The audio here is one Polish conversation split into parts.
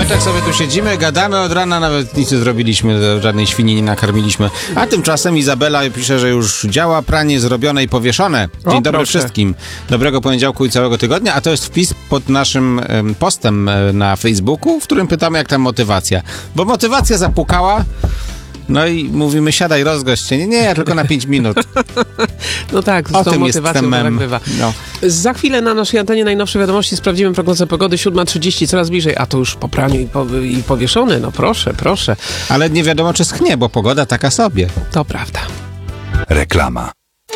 my tak sobie tu siedzimy, gadamy od rana, nawet nic nie zrobiliśmy, żadnej świni nie nakarmiliśmy. A tymczasem Izabela pisze, że już działa pranie zrobione i powieszone. Dzień dobry wszystkim. Dobrego poniedziałku i całego tygodnia. A to jest wpis pod naszym postem na Facebooku, w którym pytamy, jak tam motywacja. Bo motywacja zapukała. No i mówimy, siadaj, rozgość się. Nie, tylko na 5 minut. No tak, z tą motywacją to tak bywa. No. Za chwilę na naszej antenie najnowsze wiadomości, sprawdzimy prognozę pogody, 7:30, coraz bliżej, a to już po praniu i powieszone, no proszę, proszę. Ale nie wiadomo, czy schnie, bo pogoda taka sobie. To prawda. Reklama.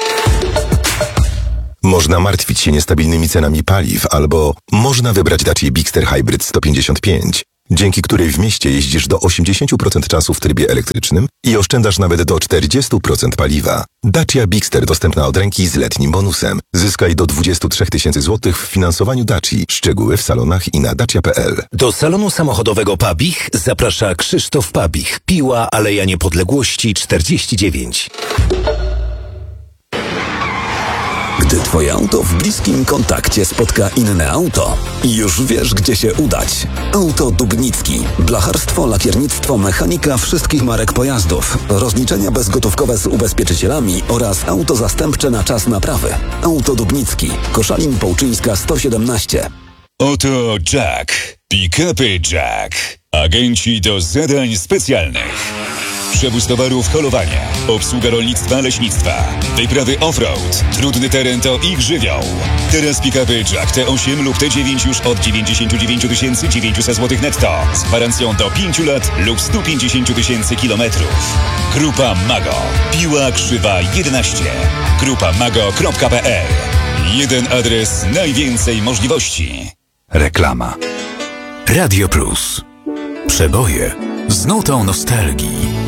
Można martwić się niestabilnymi cenami paliw, albo można wybrać Dacia Bigster Hybrid 155, dzięki której w mieście jeździsz do 80% czasu w trybie elektrycznym i oszczędzasz nawet do 40% paliwa. Dacia Bigster dostępna od ręki z letnim bonusem. Zyskaj do 23 000 złotych w finansowaniu Daci. Szczegóły w salonach i na dacia.pl. Do salonu samochodowego Pabich zaprasza Krzysztof Pabich. Piła, Aleja Niepodległości 49. Gdy twoje auto w bliskim kontakcie spotka inne auto, już wiesz, gdzie się udać. Auto Dubnicki. Blacharstwo, lakiernictwo, mechanika wszystkich marek pojazdów. Rozliczenia bezgotówkowe z ubezpieczycielami oraz auto zastępcze na czas naprawy. Auto Dubnicki. Koszalin Połczyńska 117. Oto Jack. Pick-upy Jack. Agenci do zadań specjalnych. Przewóz towarów, holowanie, obsługa rolnictwa, leśnictwa, wyprawy off-road, trudny teren to ich żywioł. Teraz pick-upy Jack T8 lub T9 już od 99 900 zł netto z gwarancją do 5 lat lub 150 000 kilometrów. Grupa Mago. Piła Krzywa 11. grupamago.pl. Jeden adres, najwięcej możliwości. Reklama. Radio Plus. Przeboje z nutą nostalgii.